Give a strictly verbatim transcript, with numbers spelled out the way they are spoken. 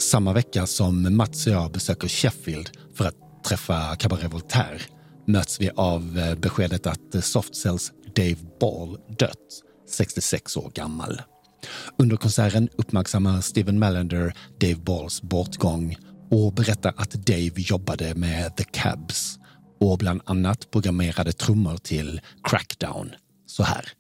Samma vecka som Mats och jag besöker Sheffield för att träffa Cabaret Voltaire möts vi av beskedet att Soft Cells Dave Ball dött, sextiosex år gammal. Under konserten uppmärksammar Steven Mallender Dave Balls bortgång och berättar att Dave jobbade med The Cabs och bland annat programmerade trummor till Crackdown. Så här.